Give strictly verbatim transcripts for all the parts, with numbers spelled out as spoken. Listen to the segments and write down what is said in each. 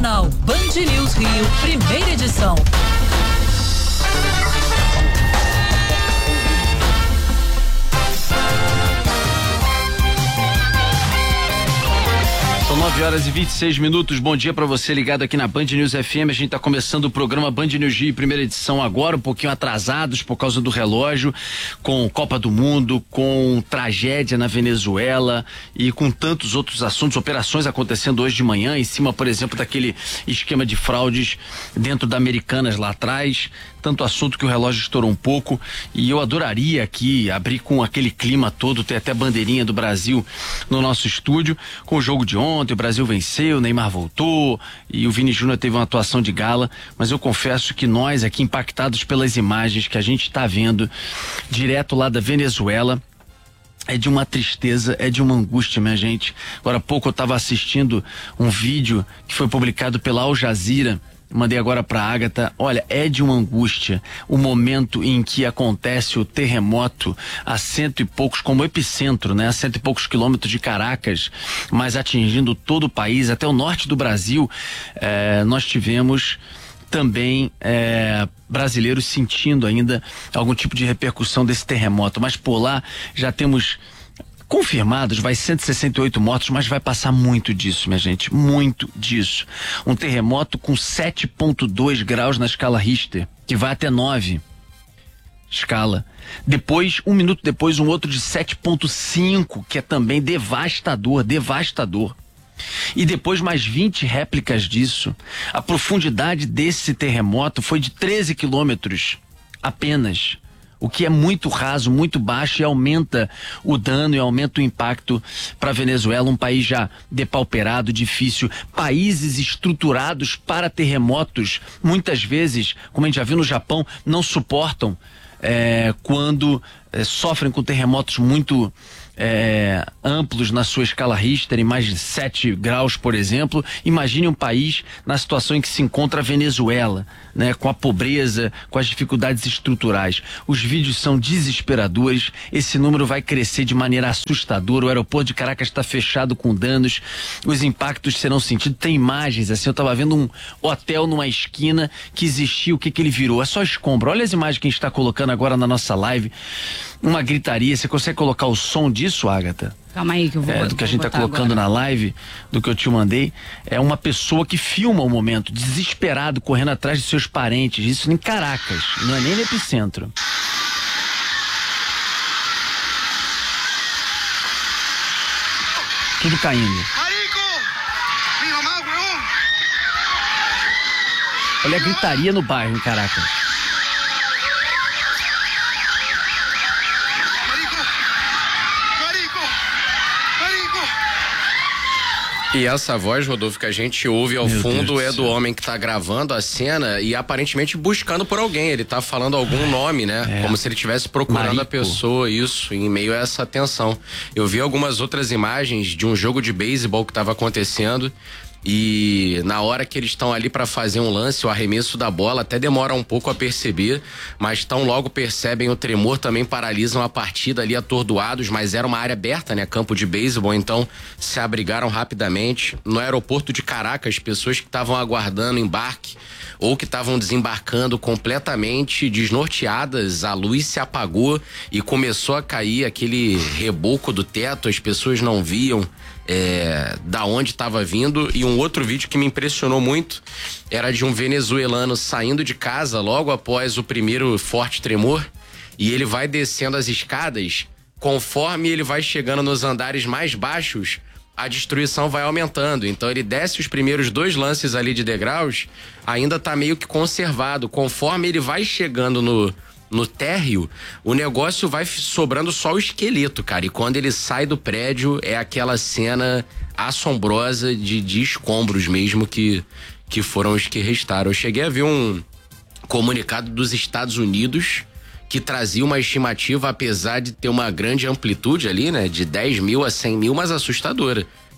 Jornal Band News Rio, primeira edição. São nove horas e vinte e seis minutos. Bom dia para você ligado aqui na Band News F M. A gente está começando o programa Band News Rio, primeira edição agora, um pouquinho atrasados por causa do relógio, com Copa do Mundo, com tragédia na Venezuela e com tantos outros assuntos, operações acontecendo hoje de manhã, em cima, por exemplo, daquele esquema de fraudes dentro da Americanas lá atrás. Tanto assunto que o relógio estourou um pouco e eu adoraria aqui abrir com aquele clima todo, ter até bandeirinha do Brasil no nosso estúdio, com o jogo de ontem. O Brasil venceu, o Neymar voltou e o Vini Júnior teve uma atuação de gala, mas eu confesso que nós aqui, impactados pelas imagens que a gente está vendo direto lá da Venezuela, é de uma tristeza, é de uma angústia, minha gente. Agora há pouco eu estava assistindo um vídeo que foi publicado pela Al Jazeera. Mandei agora pra Ágata. Olha, é de uma angústia o momento em que acontece o terremoto a cento e poucos, como epicentro, né? A cento e poucos quilômetros de Caracas, mas atingindo todo o país, até o norte do Brasil. É, nós tivemos também é, brasileiros sentindo ainda algum tipo de repercussão desse terremoto, mas por lá já temos confirmados, vai cento e sessenta e oito mortos, mas vai passar muito disso, minha gente, muito disso. Um terremoto com sete ponto dois graus na escala Richter, que vai até nove escala. Depois, um minuto depois, um outro de sete ponto cinco, que é também devastador, devastador. E depois mais vinte réplicas disso. A profundidade desse terremoto foi de treze quilômetros apenas, o que é muito raso, muito baixo, e aumenta o dano e aumenta o impacto para a Venezuela, um país já depauperado, difícil. Países estruturados para terremotos, muitas vezes, como a gente já viu no Japão, não suportam é, quando é, sofrem com terremotos muito É, amplos na sua escala Richter, em mais de sete graus, por exemplo. Imagine um país na situação em que se encontra a Venezuela, né, com a pobreza, com as dificuldades estruturais. Os vídeos são desesperadores, esse número vai crescer de maneira assustadora. O aeroporto de Caracas está fechado com danos, os impactos serão sentidos. Tem imagens, assim, eu estava vendo um hotel numa esquina que existia, o que que ele virou? É só escombro. Olha as imagens que a gente está colocando agora na nossa live, uma gritaria. Você consegue colocar o som disso, Ágata? Calma aí que eu vou. É, do que a gente tá colocando agora na live, do que eu te mandei, é uma pessoa que filma o momento, desesperado, correndo atrás de seus parentes. Isso em Caracas, não é nem no epicentro. Tudo caindo. Olha a gritaria no bairro em Caracas. E essa voz, Rodolfo, que a gente ouve ao Meu fundo Deus é do do céu. homem que tá gravando a cena e aparentemente buscando por alguém. Ele tá falando algum nome, né? É. Como se ele estivesse procurando Marico. a pessoa, isso, em meio a essa tensão. Eu vi algumas outras imagens de um jogo de beisebol que tava acontecendo. E na hora que eles estão ali para fazer um lance, o arremesso da bola até demora um pouco a perceber, mas tão logo percebem o tremor, também paralisam a partida ali atordoados, mas era uma área aberta, né? Campo de beisebol, então se abrigaram rapidamente. No aeroporto de Caracas, pessoas que estavam aguardando embarque ou que estavam desembarcando completamente desnorteadas, a luz se apagou e começou a cair aquele reboco do teto, as pessoas não viam É, da onde estava vindo. E um outro vídeo que me impressionou muito era de um venezuelano saindo de casa logo após o primeiro forte tremor, e ele vai descendo as escadas. Conforme ele vai chegando nos andares mais baixos, a destruição vai aumentando. Então ele desce os primeiros dois lances ali de degraus, ainda tá meio que conservado. Conforme ele vai chegando no no térreo, o negócio vai sobrando só o esqueleto, cara. E quando ele sai do prédio, é aquela cena assombrosa de, de escombros mesmo que, que foram os que restaram. Eu cheguei a ver um comunicado dos Estados Unidos que trazia uma estimativa, apesar de ter uma grande amplitude ali, né? De dez mil a cem mil, mas assustadora.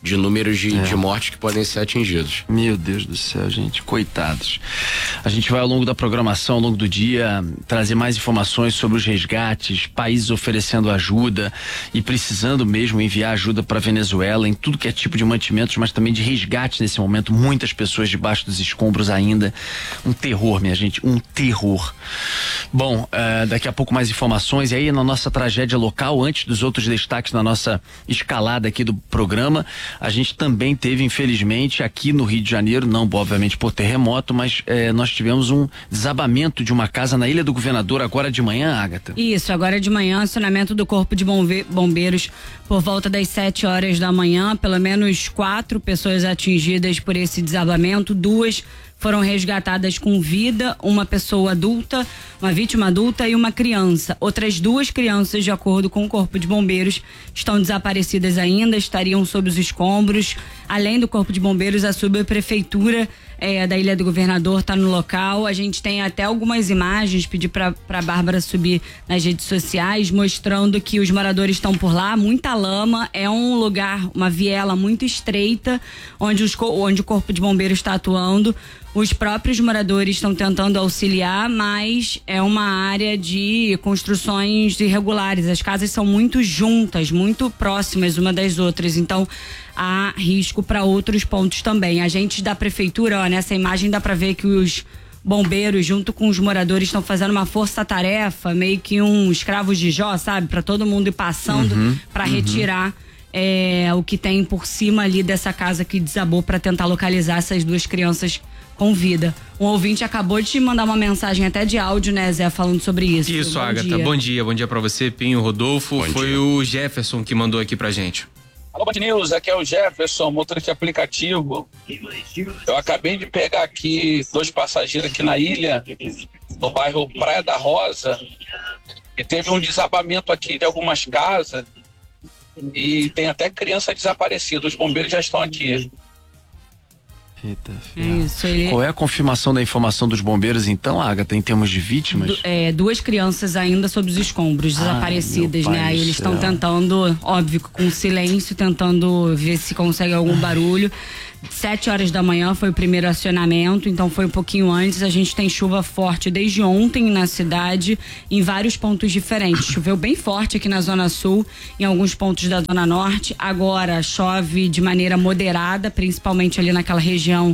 de números de, é. de mortes que podem ser atingidos. Meu Deus do céu, gente, coitados. A gente vai ao longo da programação, ao longo do dia, trazer mais informações sobre os resgates, países oferecendo ajuda e precisando mesmo enviar ajuda para Venezuela em tudo que é tipo de mantimentos, mas também de resgate nesse momento. Muitas pessoas debaixo dos escombros ainda. Um terror, minha gente, um terror. Bom, uh, daqui a pouco mais informações. E aí na nossa tragédia local, antes dos outros destaques na nossa escalada aqui do programa, a gente também teve, infelizmente, aqui no Rio de Janeiro, não obviamente por terremoto, mas eh, nós tivemos um desabamento de uma casa na Ilha do Governador agora de manhã, Ágata. Isso, agora de manhã, acionamento do Corpo de Bombeiros por volta das sete horas da manhã, pelo menos quatro pessoas atingidas por esse desabamento, duas foram resgatadas com vida, uma pessoa adulta, uma vítima adulta e uma criança. Outras duas crianças, de acordo com o Corpo de Bombeiros, estão desaparecidas ainda, estariam sob os escombros. Além do Corpo de Bombeiros, a subprefeitura é, da Ilha do Governador está no local. A gente tem até algumas imagens, pedi para a Bárbara subir nas redes sociais, mostrando que os moradores estão por lá, muita lama, é um lugar, uma viela muito estreita, onde, os, onde o Corpo de Bombeiros está atuando. Os próprios moradores estão tentando auxiliar, mas é uma área de construções irregulares. As casas são muito juntas, muito próximas uma das outras, então há risco para outros pontos também. Agentes da prefeitura, ó, nessa imagem dá para ver que os bombeiros, junto com os moradores, estão fazendo uma força-tarefa, meio que um escravos de Jó, sabe? Para todo mundo ir passando uhum, para uhum. retirar é, o que tem por cima ali dessa casa que desabou, para tentar localizar essas duas crianças com vida. Um ouvinte acabou de te mandar uma mensagem até de áudio, né, Zé, falando sobre isso. Isso, Agatha. Bom dia, bom dia pra você, Pinho, Rodolfo. Bom Foi dia. O Jefferson que mandou aqui pra gente. Alô, Band News, aqui é o Jefferson, motorista aplicativo. Eu acabei de pegar aqui dois passageiros aqui na ilha, no bairro Praia da Rosa, e teve um desabamento aqui de algumas casas e tem até criança desaparecida. Os bombeiros já estão aqui. Eita, Isso, ele... Qual é a confirmação da informação dos bombeiros, então, Agatha, em termos de vítimas? Du, é, duas crianças ainda sob os escombros, desaparecidas, Ai, né? Aí eles estão céu. tentando, óbvio, com silêncio, tentando ver se consegue algum barulho. Sete horas da manhã foi o primeiro acionamento, então foi um pouquinho antes. A gente tem chuva forte desde ontem na cidade, em vários pontos diferentes. Choveu bem forte aqui na Zona Sul, em alguns pontos da Zona Norte. Agora chove de maneira moderada, principalmente ali naquela região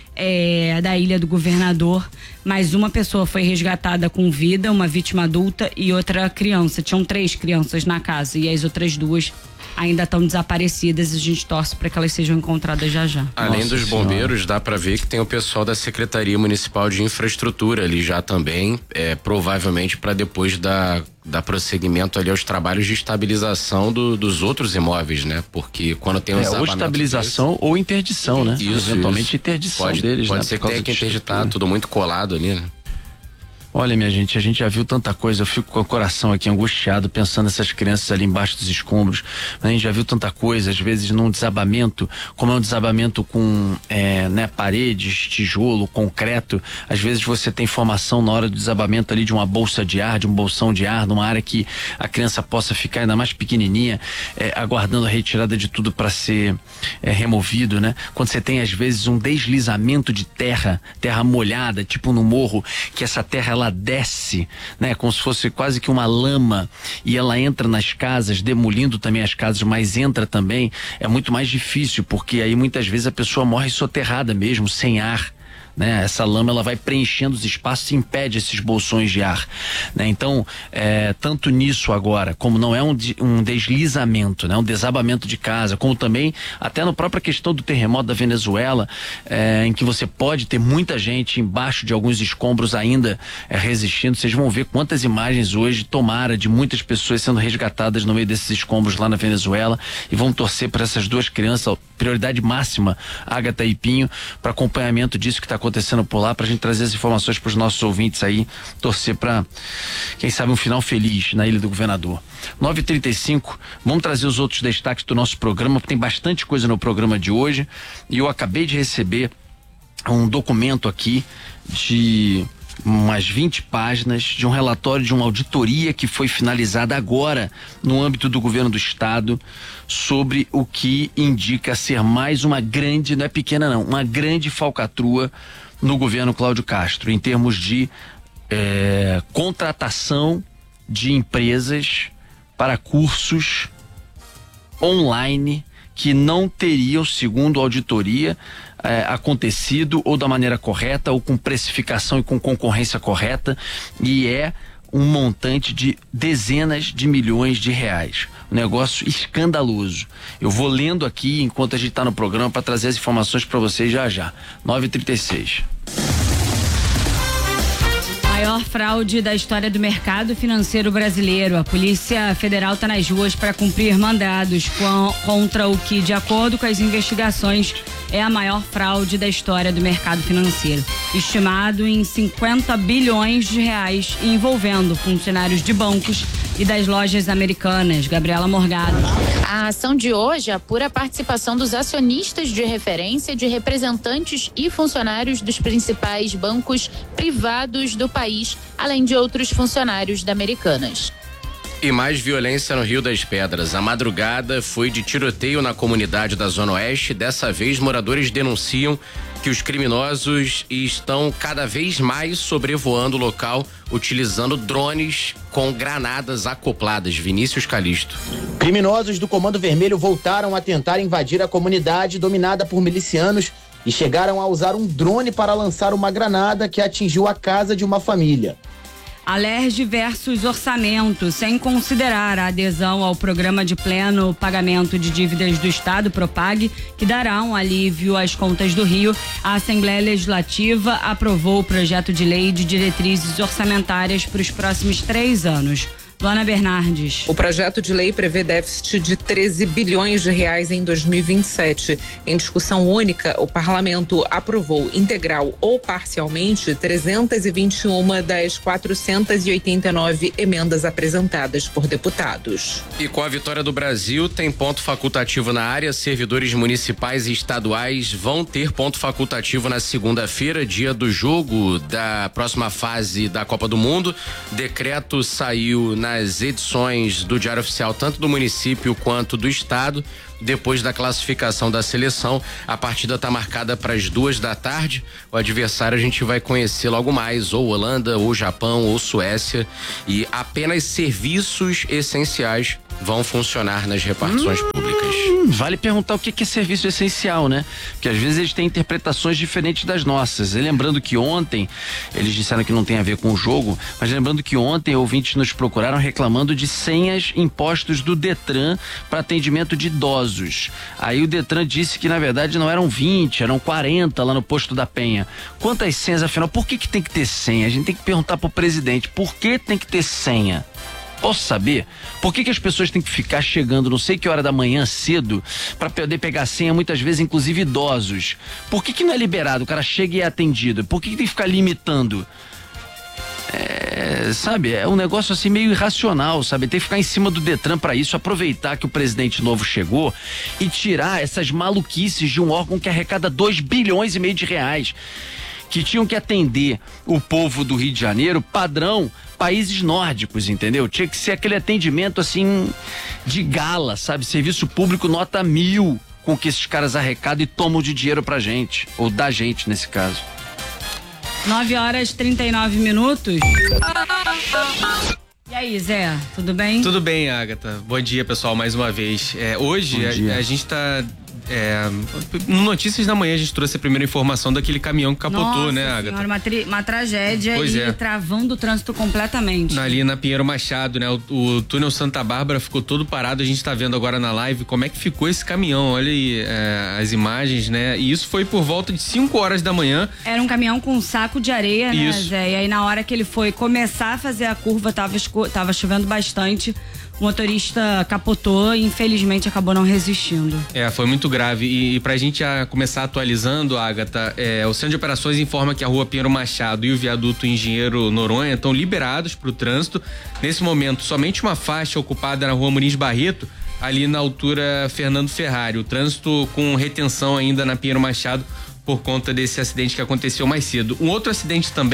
é, da Ilha do Governador. Mais uma pessoa foi resgatada com vida, uma vítima adulta e outra criança. Tinham três crianças na casa e as outras duas ainda estão desaparecidas. A gente torce para que elas sejam encontradas já já. Além Nossa dos Senhora. bombeiros, dá para ver que tem o pessoal da Secretaria Municipal de Infraestrutura ali já também, é, provavelmente para depois da, da prosseguimento ali aos trabalhos de estabilização do, dos outros imóveis, né? Porque quando tem um É, ou desabamento estabilização desse, ou interdição, né? Isso, Eventualmente isso. interdição pode, deles, pode né? ser Por que causa tenha que de interditar, estrutura. tudo muito colado ali, né? Olha, minha gente, a gente já viu tanta coisa, eu fico com o coração aqui angustiado pensando nessas crianças ali embaixo dos escombros. A gente já viu tanta coisa, às vezes num desabamento, como é um desabamento com é, né, paredes, tijolo, concreto, às vezes você tem formação na hora do desabamento ali de uma bolsa de ar, de um bolsão de ar, numa área que a criança possa ficar ainda mais pequenininha, é, aguardando a retirada de tudo para ser é, removido, né? Quando você tem às vezes um deslizamento de terra, terra molhada, tipo no morro, que essa terra ela desce, né? Como se fosse quase que uma lama e ela entra nas casas, demolindo também as casas, mas entra também, é muito mais difícil, porque aí muitas vezes a pessoa morre soterrada mesmo, sem ar. Né? Essa lama ela vai preenchendo os espaços e impede esses bolsões de ar, né? Então, é, tanto nisso agora, como não é um, um deslizamento, né? Um desabamento de casa, como também até na própria questão do terremoto da Venezuela, é, em que você pode ter muita gente embaixo de alguns escombros ainda é, resistindo. Vocês vão ver quantas imagens hoje, tomara, de muitas pessoas sendo resgatadas no meio desses escombros lá na Venezuela, e vão torcer para essas duas crianças, prioridade máxima, Agatha e Pinho, para acompanhamento disso que está acontecendo por lá, pra gente trazer as informações pros nossos ouvintes aí, torcer pra, quem sabe, um final feliz na Ilha do Governador. nove e trinta e cinco, vamos trazer os outros destaques do nosso programa, porque tem bastante coisa no programa de hoje, e eu acabei de receber um documento aqui de umas vinte páginas de um relatório de uma auditoria que foi finalizada agora no âmbito do governo do estado sobre o que indica ser mais uma grande, não é pequena não, uma grande falcatrua no governo Cláudio Castro, em termos de é, contratação de empresas para cursos online que não teriam, segundo a auditoria, é, acontecido ou da maneira correta ou com precificação e com concorrência correta, e é um montante de dezenas de milhões de reais. Um negócio escandaloso. Eu vou lendo aqui enquanto a gente está no programa para trazer as informações para vocês já já. nove e trinta e seis. Maior fraude da história do mercado financeiro brasileiro. A Polícia Federal está nas ruas para cumprir mandados com, contra o que, de acordo com as investigações, é a maior fraude da história do mercado financeiro, estimado em cinquenta bilhões de reais, envolvendo funcionários de bancos e das lojas americanas. Gabriela Morgado. A ação de hoje apura a participação dos acionistas de referência, de representantes e funcionários dos principais bancos privados do país, além de outros funcionários da Americanas. E mais violência no Rio das Pedras. A madrugada foi de tiroteio na comunidade da Zona Oeste. Dessa vez, moradores denunciam que os criminosos estão cada vez mais sobrevoando o local, utilizando drones com granadas acopladas. Vinícius Calixto. Criminosos do Comando Vermelho voltaram a tentar invadir a comunidade dominada por milicianos e chegaram a usar um drone para lançar uma granada que atingiu a casa de uma família. Alerj versus orçamento, sem considerar a adesão ao programa de pleno pagamento de dívidas do Estado, Propag, que dará um alívio às contas do Rio. A Assembleia Legislativa aprovou o projeto de lei de diretrizes orçamentárias para os próximos três anos. Luana Bernardes. O projeto de lei prevê déficit de treze bilhões de reais em dois mil e vinte e sete. Em discussão única, o parlamento aprovou integral ou parcialmente trezentas e vinte e uma das quatrocentas e oitenta e nove emendas apresentadas por deputados. E com a vitória do Brasil, tem ponto facultativo na área. Servidores municipais e estaduais vão ter ponto facultativo na segunda-feira, dia do jogo da próxima fase da Copa do Mundo. Decreto saiu na nas edições do Diário Oficial, tanto do município quanto do estado. Depois da classificação da seleção, a partida está marcada para as duas da tarde. O adversário a gente vai conhecer logo mais, ou Holanda, ou Japão, ou Suécia, e apenas serviços essenciais vão funcionar nas repartições hum, públicas. Vale perguntar o que é serviço essencial, né? Porque às vezes eles têm interpretações diferentes das nossas. E lembrando que ontem, eles disseram que não tem a ver com o jogo, mas lembrando que ontem ouvintes nos procuraram reclamando de senhas impostos do Detran para atendimento de idosos. Aí o Detran disse que na verdade não eram vinte, eram quarenta lá no posto da Penha. Quantas senhas, afinal? Por que que tem que ter senha? A gente tem que perguntar pro presidente, por que tem que ter senha? Posso saber? Por que que as pessoas têm que ficar chegando não sei que hora da manhã cedo para poder pegar senha, muitas vezes inclusive idosos? Por que que não é liberado? O cara chega e é atendido. Por que que tem que ficar limitando? É, sabe, é um negócio assim meio irracional, sabe? Tem que ficar em cima do Detran para isso, aproveitar que o presidente novo chegou e tirar essas maluquices de um órgão que arrecada dois bilhões e meio de reais, que tinham que atender o povo do Rio de Janeiro padrão países nórdicos, entendeu? Tinha que ser aquele atendimento assim de gala, sabe? Serviço público nota mil com que esses caras arrecadam e tomam de dinheiro pra gente, ou da gente nesse caso. nove horas e trinta e nove minutos. E aí, Zé, tudo bem? Tudo bem, Agatha. Bom dia, pessoal, mais uma vez. É, hoje a, a gente tá... É, no Notícias da Manhã a gente trouxe a primeira informação daquele caminhão que capotou, Nossa né, senhora, Agatha? uma, tri, uma tragédia pois e é. travando o trânsito completamente. Ali na Pinheiro Machado, né? O, o túnel Santa Bárbara ficou todo parado. A gente tá vendo agora na live como é que ficou esse caminhão. Olha aí é, as imagens, né? E isso foi por volta de cinco horas da manhã. Era um caminhão com um saco de areia, né, isso. Zé? E aí na hora que ele foi começar a fazer a curva, tava, tava chovendo bastante. O motorista capotou e infelizmente acabou não resistindo. É, foi muito grave. E, e pra gente a, começar atualizando, Agatha, é, o Centro de Operações informa que a rua Pinheiro Machado e o viaduto Engenheiro Noronha estão liberados para o trânsito. Nesse momento, somente uma faixa ocupada na rua Muniz Barreto, ali na altura Fernando Ferrari. O trânsito com retenção ainda na Pinheiro Machado por conta desse acidente que aconteceu mais cedo. Um outro acidente também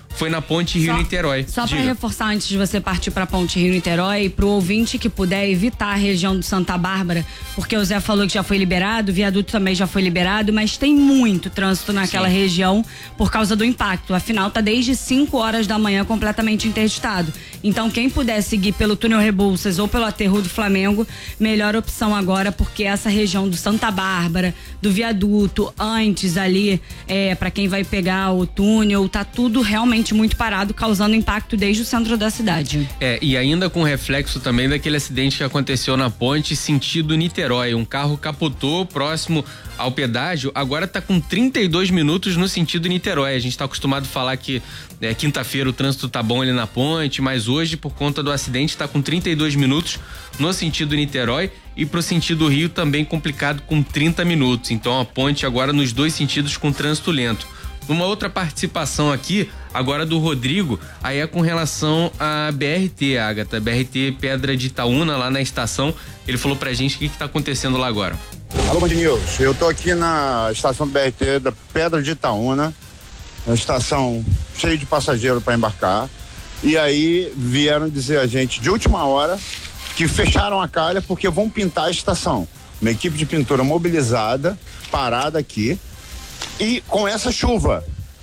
foi na ponte Rio-Niterói. Só para reforçar, antes de você partir para a ponte Rio-Niterói, pro ouvinte que puder evitar a região do Santa Bárbara, porque o Zé falou que já foi liberado, o viaduto também já foi liberado, mas tem muito trânsito naquela Sim. região por causa do impacto. Afinal, tá desde cinco horas da manhã completamente interditado. Então, quem puder seguir pelo túnel Rebouças ou pelo aterro do Flamengo, melhor opção agora, porque essa região do Santa Bárbara, do viaduto, antes ali, é, para quem vai pegar o túnel, tá tudo realmente muito parado, causando impacto desde o centro da cidade. É, e ainda com reflexo também daquele acidente que aconteceu na ponte sentido Niterói. Um carro capotou próximo ao pedágio, agora tá com trinta e dois minutos no sentido Niterói. A gente tá acostumado a falar que é, quinta-feira o trânsito tá bom ali na ponte, mas hoje, por conta do acidente, tá com trinta e dois minutos no sentido Niterói e pro sentido Rio também complicado com trinta minutos. Então a ponte agora nos dois sentidos com trânsito lento. Uma outra participação aqui, agora do Rodrigo, aí é com relação à B R T, Agatha, B R T Pedra de Itaúna, lá na estação. Ele falou pra gente o que que tá acontecendo lá agora. Alô, Band News, eu tô aqui na estação do B R T da Pedra de Itaúna, uma estação cheia de passageiros para embarcar, e aí vieram dizer a gente de última hora que fecharam a calha porque vão pintar a estação. Uma equipe de pintura mobilizada, parada aqui, e com essa chuva,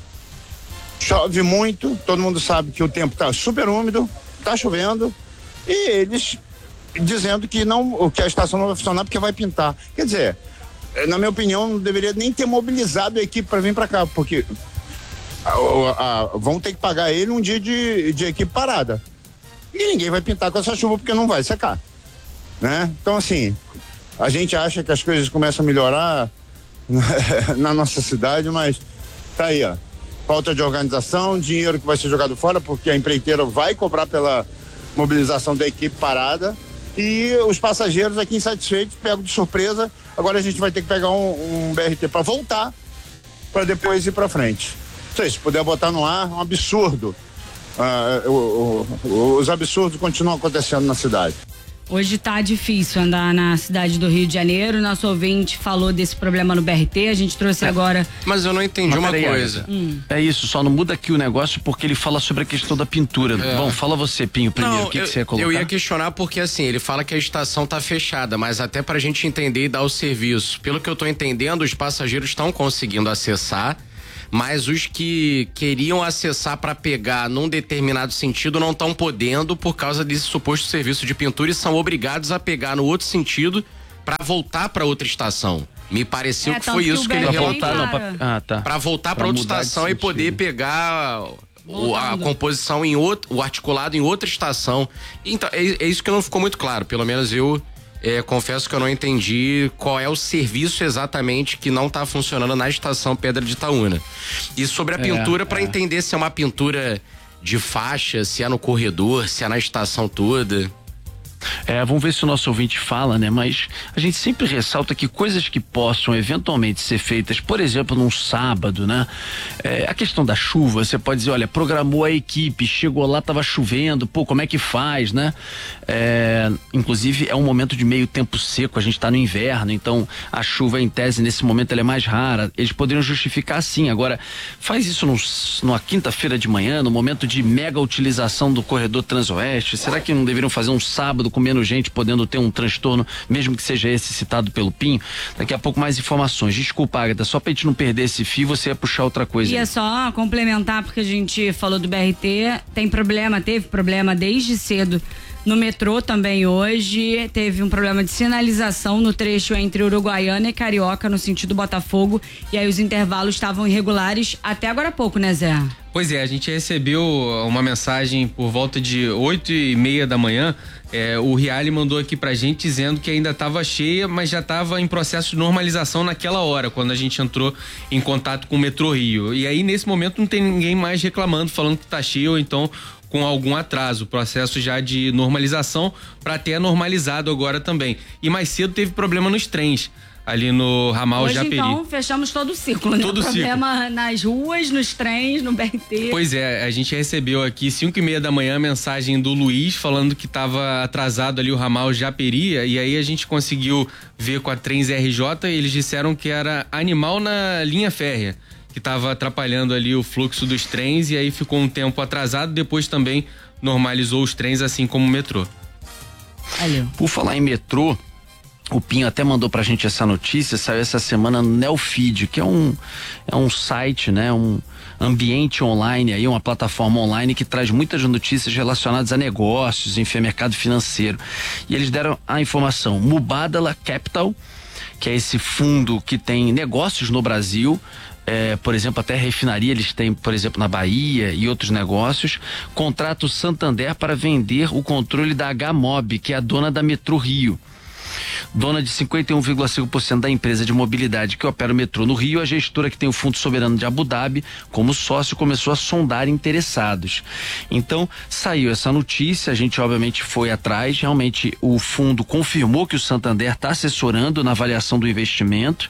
chove muito, todo mundo sabe que o tempo tá super úmido, tá chovendo, e eles dizendo que não, que a estação não vai funcionar porque vai pintar. Quer dizer, na minha opinião, não deveria nem ter mobilizado a equipe para vir para cá, porque a, a, a, vão ter que pagar ele um dia de, de equipe parada. E ninguém vai pintar com essa chuva porque não vai secar, né? Então, assim, a gente acha que as coisas começam a melhorar na nossa cidade, mas tá aí, ó, falta de organização, dinheiro que vai ser jogado fora porque a empreiteira vai cobrar pela mobilização da equipe parada e os passageiros aqui insatisfeitos pegam de surpresa. Agora a gente vai ter que pegar um, um B R T para voltar para depois ir para frente. Não sei, se puder botar no ar, um absurdo. Uh, o, o, os absurdos continuam acontecendo na cidade. Hoje tá difícil andar na cidade do Rio de Janeiro. Nosso ouvinte falou desse problema no B R T, a gente trouxe é, agora. Mas eu não entendi uma coisa. Hum. É isso, só não muda aqui o negócio porque ele fala sobre a questão da pintura. É. Bom, fala você, Pinho, primeiro, não, o que, eu, que você ia colocar? Eu ia questionar porque assim, ele fala que a estação tá fechada, mas até pra gente entender e dar o serviço. Pelo que eu tô entendendo, os passageiros estão conseguindo acessar, mas os que queriam acessar para pegar num determinado sentido não estão podendo por causa desse suposto serviço de pintura e são obrigados a pegar no outro sentido para voltar para outra estação. Me pareceu é, que foi isso que, que ele voltar, não, pra, ah, tá. Para voltar para outra estação e poder pegar o, a composição em outro, o articulado em outra estação. Então é, é isso que não ficou muito claro, pelo menos eu É, confesso que eu não entendi qual é o serviço exatamente que não está funcionando na estação Pedra de Itaúna. E sobre a pintura, é, para é. entender se é uma pintura de faixa, se é no corredor, se é na estação toda. É, vamos ver se o nosso ouvinte fala, né? Mas a gente sempre ressalta que coisas que possam eventualmente ser feitas, por exemplo, num sábado, né? É, a questão da chuva, você pode dizer, olha, programou a equipe, chegou lá, tava chovendo, pô, como é que faz, né? É, inclusive, é um momento de meio tempo seco, a gente tá no inverno, então a chuva, em tese, nesse momento, ela é mais rara. Eles poderiam justificar assim. Agora, faz isso num, numa quinta-feira de manhã, no momento de mega utilização do corredor Transoeste. Será que não deveriam fazer um sábado com menos gente podendo ter um transtorno, mesmo que seja esse citado pelo Pinho? Daqui a pouco mais informações. Desculpa, Agatha, só pra gente não perder esse fio, você ia puxar outra coisa. Ia só complementar, porque a gente falou do B R T, tem problema, teve problema desde cedo no metrô também hoje, teve um problema de sinalização no trecho entre Uruguaiana e Carioca, no sentido Botafogo, e aí os intervalos estavam irregulares até agora há pouco, né, Zé? Pois é, a gente recebeu uma mensagem por volta de oito e meia da manhã. É, o Riali mandou aqui pra gente dizendo que ainda estava cheia, mas já estava em processo de normalização naquela hora, quando a gente entrou em contato com o Metrô Rio. E aí, nesse momento, não tem ninguém mais reclamando, falando que tá cheio, ou então com algum atraso, processo já de normalização para ter normalizado agora também. E mais cedo teve problema nos trens, ali no ramal Hoje, Japeri. Então, fechamos todo o ciclo, né? Todo o problema ciclo. Nas ruas, nos trens, no B R T. Pois é, a gente recebeu aqui cinco e meia da manhã a mensagem do Luiz falando que estava atrasado ali o ramal Japeri, e aí a gente conseguiu ver com a Trens R J, eles disseram que era animal na linha férrea, que estava atrapalhando ali o fluxo dos trens e aí ficou um tempo atrasado, depois também normalizou os trens, assim como o metrô. Valeu. Por falar em metrô, o Pinho até mandou pra gente essa notícia, saiu essa semana no Neofeed, que é um, é um site, né, um ambiente online aí, uma plataforma online que traz muitas notícias relacionadas a negócios, enfim, mercado financeiro. E eles deram a informação, Mubadala Capital, que é esse fundo que tem negócios no Brasil, é, por exemplo, até refinaria eles têm, por exemplo, na Bahia e outros negócios, contrata o Santander para vender o controle da H-Mob, que é a dona da Metrô Rio. Dona de cinquenta e um vírgula cinco por cento da empresa de mobilidade que opera o metrô no Rio, a gestora que tem o Fundo Soberano de Abu Dhabi como sócio começou a sondar interessados. Então, saiu essa notícia, a gente obviamente foi atrás, realmente o fundo confirmou que o Santander está assessorando na avaliação do investimento,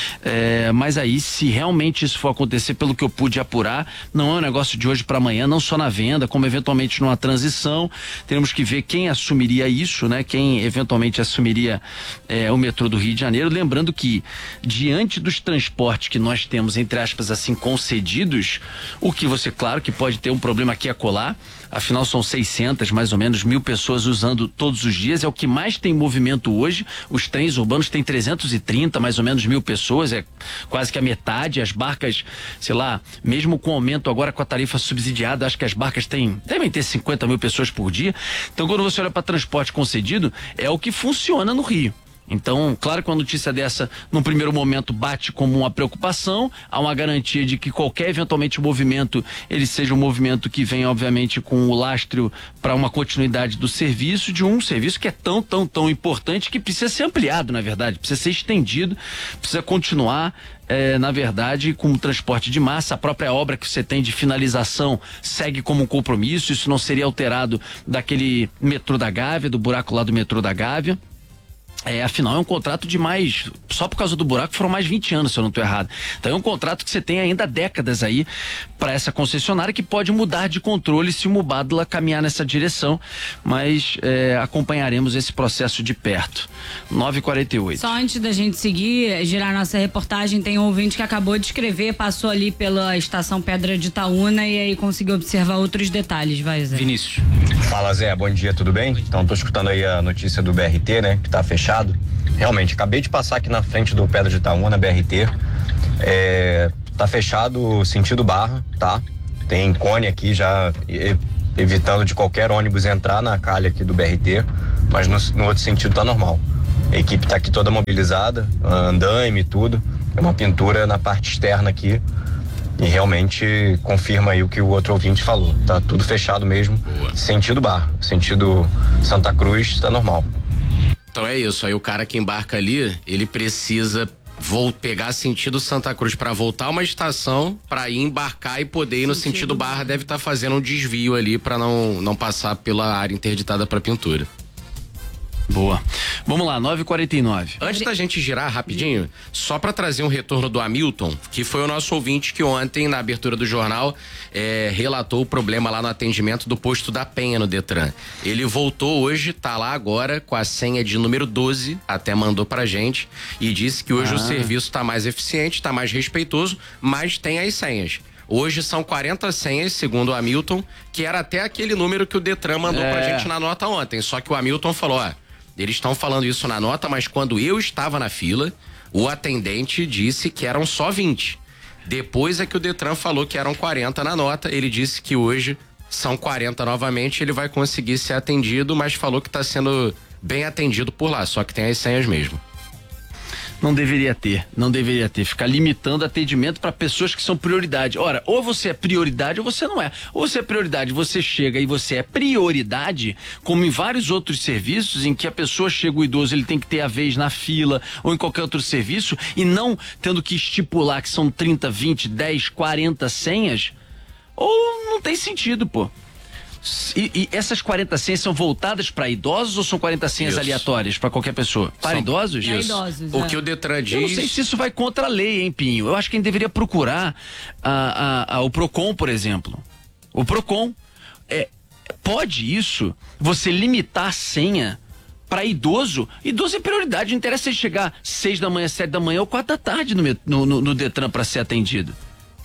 é, mas aí, se realmente isso for acontecer, pelo que eu pude apurar, não é um negócio de hoje para amanhã, não só na venda, como eventualmente numa transição. Teremos que ver quem assumiria isso, né? Quem eventualmente assumiria É, o metrô do Rio de Janeiro, lembrando que diante dos transportes que nós temos, entre aspas, assim, concedidos, o que você, claro, que pode ter um problema aqui a colar, afinal são seiscentas, mais ou menos, mil pessoas usando todos os dias, é o que mais tem movimento hoje. Os trens urbanos têm trezentos e trinta, mais ou menos, mil pessoas, é quase que a metade. As barcas, sei lá, mesmo com o aumento agora com a tarifa subsidiada, acho que as barcas têm, devem ter cinquenta mil pessoas por dia. Então, quando você olha para transporte concedido, é o que funciona no Rio. Então, claro que uma notícia dessa, num primeiro momento, bate como uma preocupação, há uma garantia de que qualquer eventualmente movimento, ele seja um movimento que vem, obviamente, com o lastro para uma continuidade do serviço, de um serviço que é tão, tão, tão importante que precisa ser ampliado, na verdade, precisa ser estendido, precisa continuar, é, na verdade, com o transporte de massa. A própria obra que você tem de finalização segue como um compromisso, isso não seria alterado daquele metrô da Gávea, do buraco lá do metrô da Gávea. É, afinal é um contrato de mais, só por causa do buraco foram mais vinte anos, se eu não estou errado. Então é um contrato que você tem ainda décadas aí para essa concessionária, que pode mudar de controle se o Mubadala caminhar nessa direção, mas é, acompanharemos esse processo de perto. nove e quarenta e oito. Só antes da gente seguir, girar nossa reportagem, tem um ouvinte que acabou de escrever, passou ali pela estação Pedra de Itaúna e aí conseguiu observar outros detalhes, vai, Zé. Vinícius. Fala, Zé, bom dia, tudo bem? Então, tô escutando aí a notícia do B R T, né, que tá fechado. Realmente, acabei de passar aqui na frente do Pedra de Itaúna, B R T, é, tá fechado sentido Barra, tá? Tem cone aqui já e, evitando de qualquer ônibus entrar na calha aqui do B R T, mas no, no outro sentido tá normal. A equipe tá aqui toda mobilizada, andaime e tudo, é uma pintura na parte externa aqui e realmente confirma aí o que o outro ouvinte falou, tá tudo fechado mesmo. Boa. Sentido Barra, sentido Santa Cruz tá normal. Então é isso, aí o cara que embarca ali, ele precisa vou pegar sentido Santa Cruz para voltar a uma estação, para ir embarcar e poder ir no sentido, sentido Barra, deve estar tá fazendo um desvio ali para não não passar pela área interditada para pintura. Boa. Vamos lá, nove e quarenta e nove. Antes da gente girar rapidinho, só para trazer um retorno do Hamilton, que foi o nosso ouvinte que ontem, na abertura do jornal, é, relatou o problema lá no atendimento do posto da Penha, no Detran. Ele voltou hoje, tá lá agora com a senha de número doze, até mandou pra gente, e disse que hoje ah. o serviço tá mais eficiente, tá mais respeitoso, mas tem as senhas. Hoje são quarenta senhas, segundo o Hamilton, que era até aquele número que o Detran mandou é. pra gente na nota ontem. Só que o Hamilton falou, ó, eles estão falando isso na nota, mas quando eu estava na fila, o atendente disse que eram só vinte. Depois é que o Detran falou que eram quarenta na nota, ele disse que hoje são quarenta novamente, ele vai conseguir ser atendido, mas falou que está sendo bem atendido por lá, só que tem as senhas mesmo. Não deveria ter, não deveria ter. Ficar limitando atendimento para pessoas que são prioridade. Ora, ou você é prioridade ou você não é. Ou você é prioridade, você chega e você é prioridade, como em vários outros serviços em que a pessoa chega, o idoso, ele tem que ter a vez na fila ou em qualquer outro serviço e não tendo que estipular que são trinta, vinte, dez, quarenta senhas, ou não tem sentido, pô. E, e essas quarenta senhas são voltadas para idosos ou são quarenta senhas isso. aleatórias para qualquer pessoa? Para são... idosos? Para idosos. O é. que o Detran diz... Eu não sei se isso vai contra a lei, hein, Pinho? Eu acho que a gente deveria procurar a, a, a, o Procon, por exemplo. O Procon. É, pode isso? Você limitar a senha para idoso? Idoso é prioridade. Não interessa ele chegar seis da manhã, sete da manhã ou quatro da tarde no, no, no Detran para ser atendido.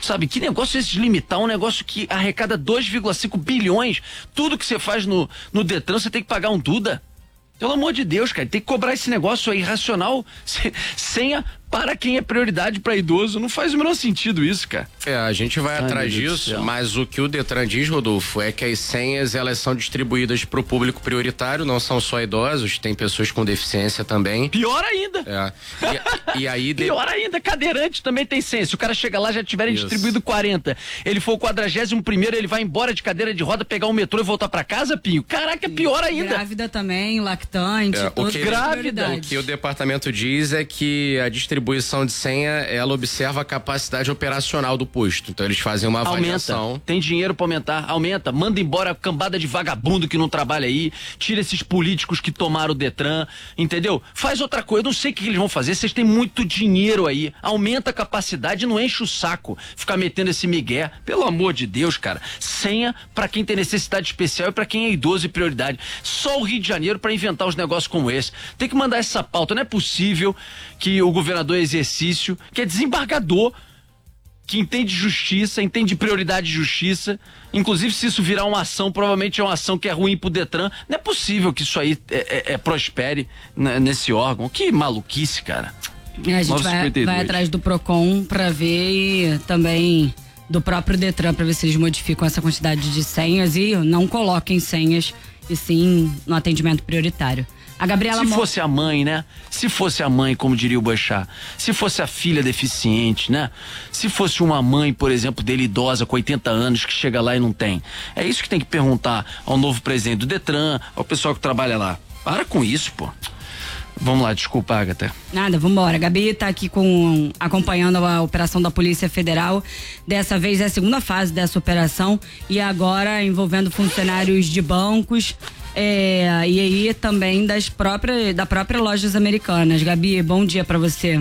Sabe, que negócio é esse de limitar um negócio que arrecada dois vírgula cinco bilhões? Tudo que você faz no, no Detran, você tem que pagar um Duda? Pelo amor de Deus, cara, tem que cobrar esse negócio aí irracional, senha para quem é prioridade para idoso. Não faz o menor sentido isso, cara. É, a gente vai Ai, atrás disso, mas o que o Detran diz, Rodolfo, é que as senhas, elas são distribuídas para o público prioritário, não são só idosos, tem pessoas com deficiência também. Pior ainda. É. E, e aí... De... Pior ainda, cadeirante também tem senha. Se o cara chega lá, já tiverem isso. distribuído quarenta, ele for o quadragésimo primeiro, ele vai embora de cadeira de roda, pegar um metrô e voltar para casa, Pinho? Caraca, pior ainda. Grávida também, lactante, é, tudo. O que, grávida. O que o departamento diz é que a distribuição distribuição de senha, ela observa a capacidade operacional do posto. Então eles fazem uma avaliação. Aumenta. Tem dinheiro pra aumentar, aumenta. Manda embora a cambada de vagabundo que não trabalha aí, tira esses políticos que tomaram o Detran, entendeu? Faz outra coisa, eu não sei o que eles vão fazer, vocês têm muito dinheiro aí, aumenta a capacidade, não enche o saco, ficar metendo esse migué, pelo amor de Deus, cara. Senha pra quem tem necessidade especial e pra quem é idoso e prioridade. Só o Rio de Janeiro pra inventar uns negócios como esse. Tem que mandar essa pauta, não é possível que o governador exercício, que é desembargador, que entende justiça, entende prioridade de justiça, inclusive se isso virar uma ação, provavelmente é uma ação que é ruim pro Detran, não é possível que isso aí é, é, é prospere né, nesse órgão. Que maluquice, cara. É, a gente vai, vai atrás do Procon pra ver e também do próprio Detran pra ver se eles modificam essa quantidade de senhas e não coloquem senhas e sim no atendimento prioritário. A Gabriela Se Mo... fosse a mãe, né? Se fosse a mãe, como diria o Boechat, se fosse a filha deficiente, né? Se fosse uma mãe, por exemplo, dele idosa com oitenta anos que chega lá e não tem. É isso que tem que perguntar ao novo presidente do Detran, ao pessoal que trabalha lá. Para com isso, pô. Vamos lá, desculpa, Agatha. Nada, vambora. A Gabi tá aqui com, acompanhando a operação da Polícia Federal. Dessa vez é a segunda fase dessa operação e agora envolvendo funcionários de bancos. É, e aí também das próprias, da própria Lojas Americanas. Gabi, bom dia pra você.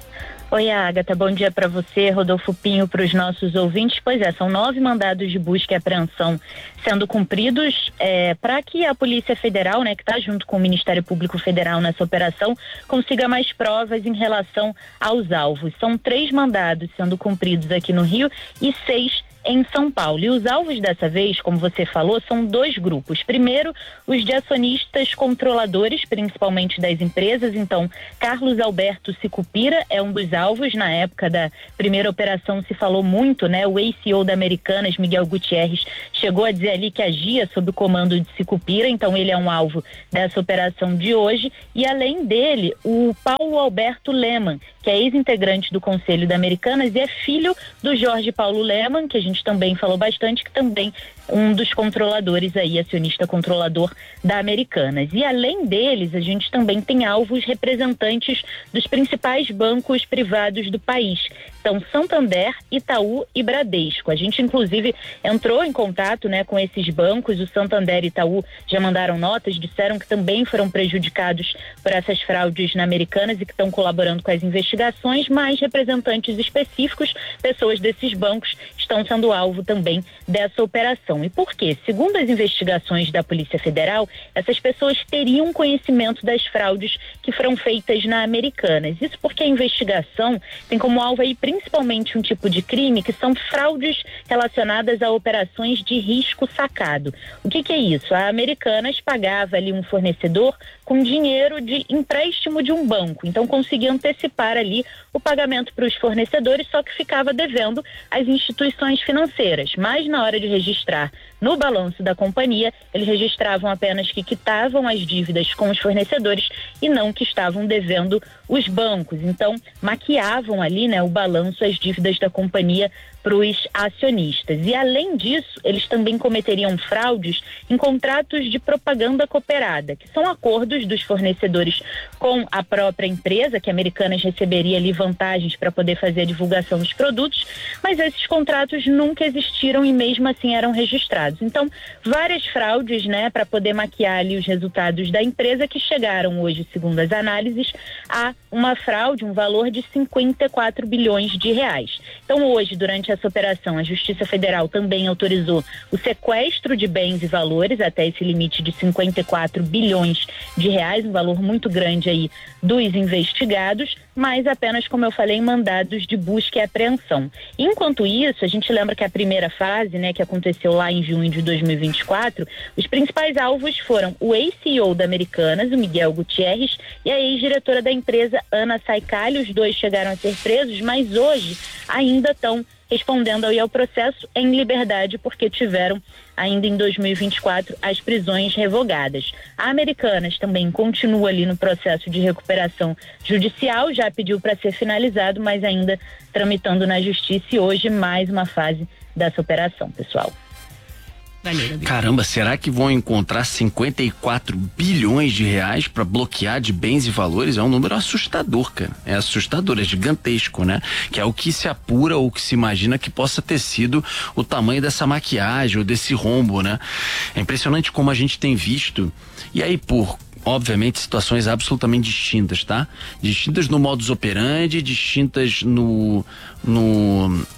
Oi, Agatha, bom dia para você, Rodolfo Pinho, para os nossos ouvintes. Pois é, são nove mandados de busca e apreensão sendo cumpridos é, para que a Polícia Federal, né, que está junto com o Ministério Público Federal nessa operação, consiga mais provas em relação aos alvos. São três mandados sendo cumpridos aqui no Rio e seis em São Paulo. E os alvos dessa vez, como você falou, são dois grupos. Primeiro, os de acionistas controladores, principalmente das empresas. Então, Carlos Alberto Sicupira é um dos alvos. Na época da primeira operação se falou muito, né? O ex-C E O da Americanas, Miguel Gutierrez, chegou a dizer ali que agia sob o comando de Sicupira. Então, ele é um alvo dessa operação de hoje. E além dele, o Paulo Alberto Leman, que é ex-integrante do Conselho da Americanas e é filho do Jorge Paulo Leman, que a gente também falou bastante, que também um dos controladores aí, acionista controlador da Americanas. E além deles, a gente também tem alvos representantes dos principais bancos privados do país. Então, Santander, Itaú e Bradesco. A gente, inclusive, entrou em contato, né, com esses bancos. O Santander e Itaú já mandaram notas, disseram que também foram prejudicados por essas fraudes na Americanas e que estão colaborando com as investigações, mas representantes específicos, pessoas desses bancos, estão sendo alvo também dessa operação. E por quê? Segundo as investigações da Polícia Federal, essas pessoas teriam conhecimento das fraudes que foram feitas na Americanas. Isso porque a investigação tem como alvo aí principalmente um tipo de crime que são fraudes relacionadas a operações de risco sacado. O que que é isso? A Americanas pagava ali um fornecedor com dinheiro de empréstimo de um banco. Então conseguia antecipar ali o pagamento para os fornecedores, só que ficava devendo às instituições financeiras. Mas na hora de registrar no balanço da companhia, eles registravam apenas que quitavam as dívidas com os fornecedores e não que estavam devendo os bancos. Então, maquiavam ali, né, o balanço, as dívidas da companhia para os acionistas. E além disso, eles também cometeriam fraudes em contratos de propaganda cooperada, que são acordos dos fornecedores com a própria empresa, que a Americanas receberia ali vantagens para poder fazer a divulgação dos produtos, mas esses contratos nunca existiram e mesmo assim eram registrados. resultados. Então, várias fraudes, né, para poder maquiar ali os resultados da empresa, que chegaram hoje, segundo as análises, a uma fraude, um valor de cinquenta e quatro bilhões de reais. Então, hoje, durante essa operação, a Justiça Federal também autorizou o sequestro de bens e valores até esse limite de cinquenta e quatro bilhões de reais, um valor muito grande aí dos investigados, mas apenas, como eu falei, mandados de busca e apreensão. Enquanto isso, a gente lembra que a primeira fase, né, que aconteceu lá em junho de dois mil e vinte e quatro, os principais alvos foram o ex-C E O da Americanas, o Miguel Gutierrez, e a ex-diretora da empresa, Ana Saicali. Os dois chegaram a ser presos, mas hoje ainda estão respondendo aí ao processo em liberdade, porque tiveram ainda em dois mil e vinte e quatro as prisões revogadas. A Americanas também continua ali no processo de recuperação judicial, já pediu para ser finalizado, mas ainda tramitando na justiça, e hoje mais uma fase dessa operação, pessoal. Caramba, será que vão encontrar cinquenta e quatro bilhões de reais para bloquear de bens e valores? É um número assustador, cara. É assustador, é gigantesco, né? Que é o que se apura ou que se imagina que possa ter sido o tamanho dessa maquiagem ou desse rombo, né? É impressionante como a gente tem visto, e aí por obviamente situações absolutamente distintas, tá? Distintas no modus operandi, distintas no no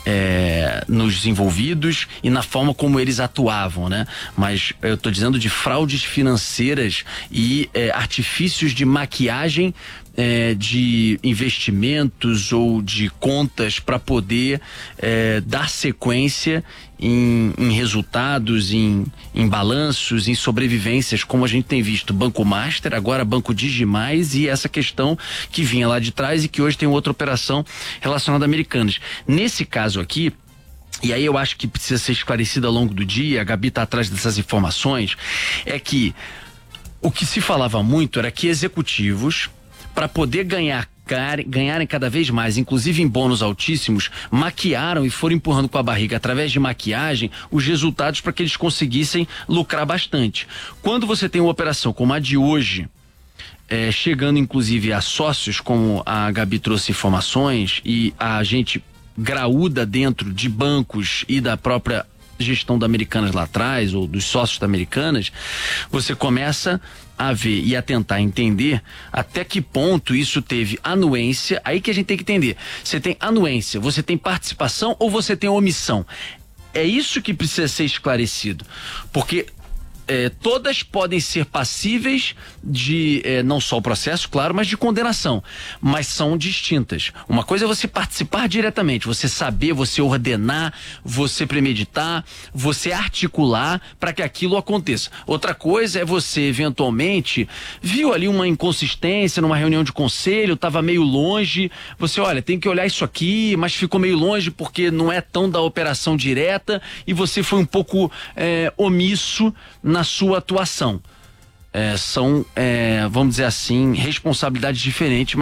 É, nos envolvidos e na forma como eles atuavam, né? Mas eu tô dizendo de fraudes financeiras e é, artifícios de maquiagem é, de investimentos ou de contas para poder é, dar sequência em, em resultados, em, em balanços, em sobrevivências, como a gente tem visto Banco Master, agora Banco Digimais, e essa questão que vinha lá de trás e que hoje tem outra operação relacionada a Americanas. Nesse caso aqui, e aí eu acho que precisa ser esclarecido ao longo do dia, a Gabi está atrás dessas informações, é que o que se falava muito era que executivos, para poder ganhar ganharem cada vez mais, inclusive em bônus altíssimos, maquiaram e foram empurrando com a barriga, através de maquiagem, os resultados para que eles conseguissem lucrar bastante. Quando você tem uma operação como a de hoje, é, chegando inclusive a sócios, como a Gabi trouxe informações, e a gente graúda dentro de bancos e da própria gestão da Americanas lá atrás, ou dos sócios da Americanas, você começa a ver e a tentar entender até que ponto isso teve anuência. Aí que a gente tem que entender, você tem anuência, você tem participação ou você tem omissão? É isso que precisa ser esclarecido, porque É, todas podem ser passíveis de, é, não só o processo, claro, mas de condenação, mas são distintas. Uma coisa é você participar diretamente, você saber, você ordenar, você premeditar, você articular para que aquilo aconteça. Outra coisa é você, eventualmente, viu ali uma inconsistência numa reunião de conselho, estava meio longe, você, olha, tem que olhar isso aqui, mas ficou meio longe porque não é tão da operação direta e você foi um pouco é, omisso na sua atuação. É, são, é, vamos dizer assim, responsabilidades diferentes, mas